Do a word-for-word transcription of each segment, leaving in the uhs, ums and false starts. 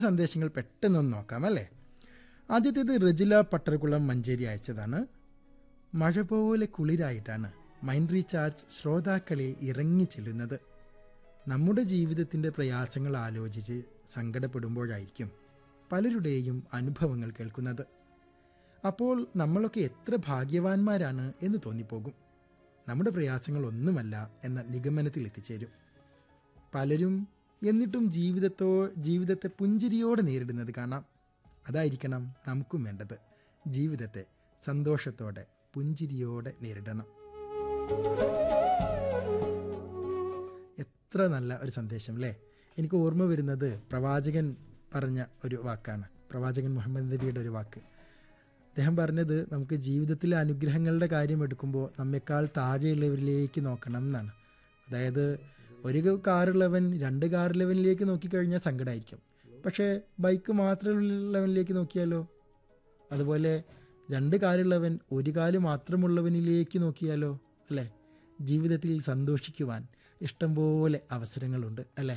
സന്ദേശങ്ങൾ പെട്ടെന്നൊന്ന് നോക്കാം അല്ലേ. ആദ്യത്തേത് റജില പട്ടർകുളം മഞ്ചേരി അയച്ചതാണ്. മഴ പോലെ കുളിരായിട്ടാണ് മൈൻഡ് റീചാർജ് ശ്രോതാക്കളിൽ ഇറങ്ങി ചെല്ലുന്നത്. നമ്മുടെ ജീവിതത്തിൻ്റെ പ്രയാസങ്ങൾ ആലോചിച്ച് സങ്കടപ്പെടുമ്പോഴായിരിക്കും പലരുടെയും അനുഭവങ്ങൾ കേൾക്കുന്നത്. അപ്പോൾ നമ്മളൊക്കെ എത്ര ഭാഗ്യവാന്മാരാണ് എന്ന് തോന്നിപ്പോകും. നമ്മുടെ പ്രയാസങ്ങൾ ഒന്നുമല്ല എന്ന നിഗമനത്തിൽ എത്തിച്ചേരും പലരും. എന്നിട്ടും ജീവിതത്തോ ജീവിതത്തെ പുഞ്ചിരിയോടെ നേരിടുന്നത് കാണാം. അതായിരിക്കണം നമുക്കും വേണ്ടത്. ജീവിതത്തെ സന്തോഷത്തോടെ പുഞ്ചിരിയോടെ നേരിടണം. എത്ര നല്ല ഒരു സന്ദേശം അല്ലേ. എനിക്ക് ഓർമ്മ വരുന്നത് പ്രവാചകൻ പറഞ്ഞ ഒരു വാക്കാണ്. പ്രവാചകൻ മുഹമ്മദ് നബിയുടെ ഒരു വാക്ക്. അദ്ദേഹം പറഞ്ഞത് നമുക്ക് ജീവിതത്തിലെ അനുഗ്രഹങ്ങളുടെ കാര്യം എടുക്കുമ്പോൾ നമ്മെക്കാൾ താഴെയുള്ളവരിലേക്ക് നോക്കണം എന്നാണ്. അതായത് ഒരു കാറുള്ളവൻ രണ്ട് കാറുള്ളവനിലേക്ക് നോക്കിക്കഴിഞ്ഞാൽ സങ്കടമായിരിക്കും. പക്ഷേ ബൈക്ക് മാത്രമുള്ളവനിലേക്ക് നോക്കിയാലോ, അതുപോലെ രണ്ട് കാലുള്ളവൻ ഒരു കാല് മാത്രമുള്ളവനിലേക്ക് നോക്കിയാലോ അല്ലേ. ജീവിതത്തിൽ സന്തോഷിക്കുവാൻ ഇഷ്ടംപോലെ അവസരങ്ങളുണ്ട് അല്ലേ.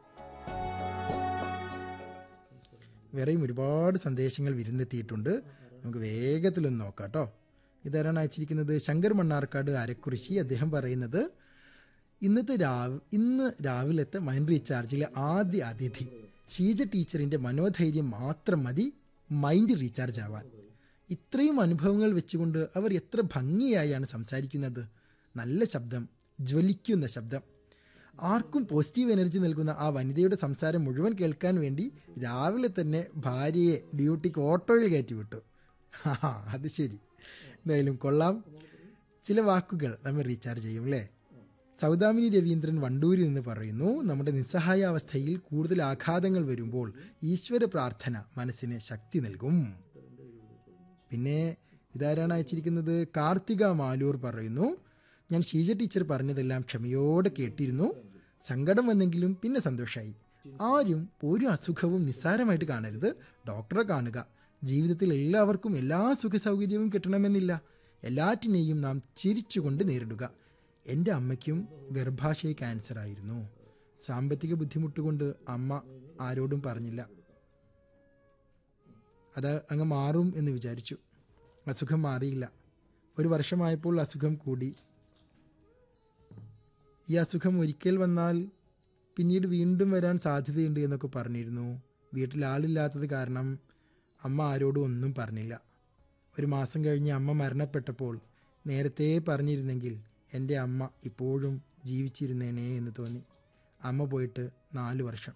വേറെയും ഒരുപാട് സന്ദേശങ്ങൾ വിരുന്നെത്തിയിട്ടുണ്ട്. നമുക്ക് വേഗത്തിലൊന്ന് നോക്കാം കേട്ടോ. ഇതാരാണ് അയച്ചിരിക്കുന്നത്? ശങ്കർ മണ്ണാർക്കാട് അരക്കുറിശി. അദ്ദേഹം പറയുന്നത്, ഇന്നത്തെ രാവ് ഇന്ന് രാവിലത്തെ മൈൻഡ് റീചാർജിലെ ആദ്യ അതിഥി ഷീജ ടീച്ചറിൻ്റെ മനോധൈര്യം മാത്രം മതി മൈൻഡ് റീചാർജ് ആവാൻ. ഇത്രയും അനുഭവങ്ങൾ വെച്ചുകൊണ്ട് അവർ എത്ര ഭംഗിയായാണ് സംസാരിക്കുന്നത്. നല്ല ശബ്ദം, ജ്വലിക്കുന്ന ശബ്ദം. ആർക്കും പോസിറ്റീവ് എനർജി നൽകുന്ന ആ വനിതയുടെ സംസാരം മുഴുവൻ കേൾക്കാൻ വേണ്ടി രാവിലെ തന്നെ ഭാര്യയെ ഡ്യൂട്ടിക്ക് ഓട്ടോയിൽ കയറ്റി വിട്ടു. ആ അത് ശരി. എന്തായാലും കൊള്ളാം. ചില വാക്കുകൾ നമ്മൾ റീചാർജ് ചെയ്യും അല്ലേ. സൗദാമിനി രവീന്ദ്രൻ വണ്ടൂരിൽ നിന്ന് പറയുന്നു, നമ്മുടെ നിസ്സഹായ അവസ്ഥയിൽ കൂടുതൽ ആഘാതങ്ങൾ വരുമ്പോൾ ഈശ്വര പ്രാർത്ഥന മനസ്സിന് ശക്തി നൽകും. പിന്നെ ഇതാരാണ് അയച്ചിരിക്കുന്നത്? കാർത്തിക മാലൂർ പറയുന്നു, ഞാൻ ഷീജ ടീച്ചർ പറഞ്ഞതെല്ലാം ക്ഷമയോടെ കേട്ടിരുന്നു. സങ്കടം വന്നെങ്കിലും പിന്നെ സന്തോഷമായി. ആരും ഒരു അസുഖവും നിസ്സാരമായിട്ട് കാണരുത്. ഡോക്ടറെ കാണുക. ജീവിതത്തിൽ എല്ലാവർക്കും എല്ലാ സുഖ സൗകര്യവും കിട്ടണമെന്നില്ല. എല്ലാറ്റിനെയും നാം ചിരിച്ചുകൊണ്ട് നേരിടുക. എൻ്റെ അമ്മയ്ക്കും ഗർഭാശയ ക്യാൻസർ ആയിരുന്നു. സാമ്പത്തിക ബുദ്ധിമുട്ടുകൊണ്ട് അമ്മ ആരോടും പറഞ്ഞില്ല. അത് അങ്ങ് മാറും എന്ന് വിചാരിച്ചു. അസുഖം മാറിയില്ല. ഒരു വർഷമായപ്പോൾ അസുഖം കൂടി. ഈ അസുഖം ഒരിക്കൽ വന്നാൽ പിന്നീട് വീണ്ടും വരാൻ സാധ്യതയുണ്ട് എന്നൊക്കെ പറഞ്ഞിരുന്നു. വീട്ടിൽ ആളില്ലാത്തത് കാരണം അമ്മ ആരോടും ഒന്നും പറഞ്ഞില്ല. ഒരു മാസം കഴിഞ്ഞ് അമ്മ മരണപ്പെട്ടപ്പോൾ നേരത്തെ പറഞ്ഞിരുന്നെങ്കിൽ എൻ്റെ അമ്മ ഇപ്പോഴും ജീവിച്ചിരുന്നേനേ എന്ന് തോന്നി. അമ്മ പോയിട്ട് നാല് വർഷം.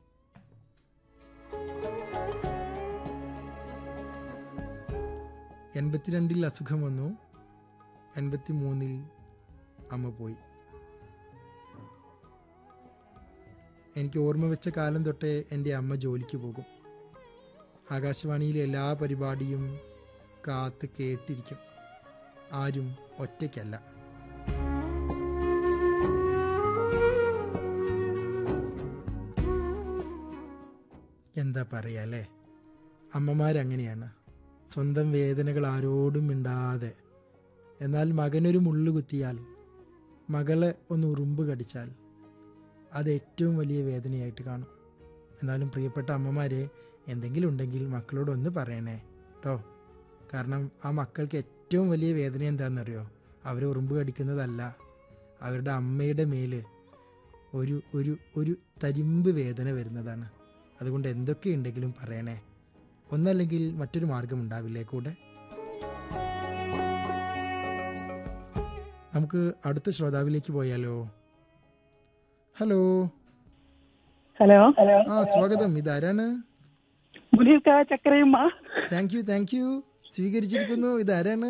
എൺപത്തിരണ്ടിൽ അസുഖം വന്നു. എൺപത്തി മൂന്നിൽ അമ്മ പോയി. എനിക്ക് ഓർമ്മ വെച്ച കാലം തൊട്ടേ എൻ്റെ അമ്മ ജോലിക്ക് പോകും. ആകാശവാണിയിലെ എല്ലാ പരിപാടിയും കാത്ത് കേട്ടിരിക്കും. ആരും ഒറ്റയ്ക്കല്ല. എന്താ പറയുക അല്ലേ. അമ്മമാരങ്ങനെയാണ്. സ്വന്തം വേദനകൾ ആരോടും മിണ്ടാതെ. എന്നാൽ മകനൊരു മുള്ളു കുത്തിയാൽ, മകളെ ഒന്ന് ഉറുമ്പ് കടിച്ചാൽ അത് ഏറ്റവും വലിയ വേദനയായിട്ട് കാണും. എന്നാലും പ്രിയപ്പെട്ട അമ്മമാരെ, എന്തെങ്കിലും ഉണ്ടെങ്കിൽ മക്കളോടൊന്ന് പറയണേ കേട്ടോ. കാരണം ആ മക്കൾക്ക് ഏറ്റവും വലിയ വേദന എന്താണെന്നറിയോ? അവരെ ഉറുമ്പ് കടിക്കുന്നതല്ല, അവരുടെ അമ്മയുടെ മേൽ ഒരു ഒരു ഒരു തരിമ്പ് വേദന വരുന്നതാണ്. അതുകൊണ്ട് എന്തൊക്കെയുണ്ടെങ്കിലും പറയണേ. ഒന്നല്ലെങ്കിൽ മറ്റൊരു മാർഗം ഉണ്ടാവില്ലേ കൂടെ. നമുക്ക് അടുത്ത ശ്രോതാവിലേക്ക് പോയാലോ? ഹലോ ഹലോ ആ സ്വാഗതം. ഇതാരാണ്? ചക്കരയമ്മ. താങ്ക് യു താങ്ക് യു സ്വീകരിച്ചിരിക്കുന്നു. ഇതാരാണ്?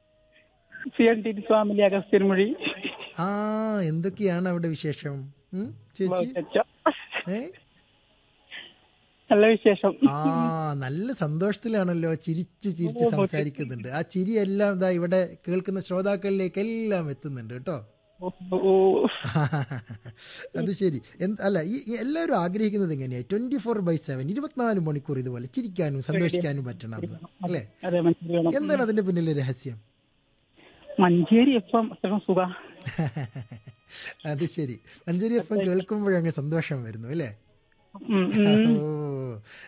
സ്വാമി അഗസ്ത്യൻമൊഴി. ആ എന്തൊക്കെയാണ് അവിടെ വിശേഷം ചേച്ചി? ഏ നല്ല വിശേഷം. ആ നല്ല സന്തോഷത്തിലാണല്ലോ. ചിരിച്ച് ചിരിച്ച് സംസാരിക്കുന്നുണ്ട്. ആ ചിരിയെല്ലാം ഇതാ ഇവിടെ കേൾക്കുന്ന ശ്രോതാക്കളിലേക്ക് എല്ലാം എത്തുന്നുണ്ട് കേട്ടോ. അത് ശരി. അല്ല, ഈ എല്ലാവരും ആഗ്രഹിക്കുന്നത് എങ്ങനെയാ? ട്വന്റി ഫോർ ബൈ സെവൻ ഇരുപത്തിനാല് മണിക്കൂർ ഇതുപോലെ ചിരിക്കാനും സന്തോഷിക്കാനും പറ്റണം അല്ലേ? എന്താണ് അതിന്റെ പിന്നിലെ രഹസ്യം? മഞ്ചേരി എഫ് എം സുഖ. അത് ശരി. മഞ്ചേരി എഫ് എം കേൾക്കുമ്പോഴങ്ങ് സന്തോഷം വരുന്നു അല്ലേ? ഉം, ഉം. ഓ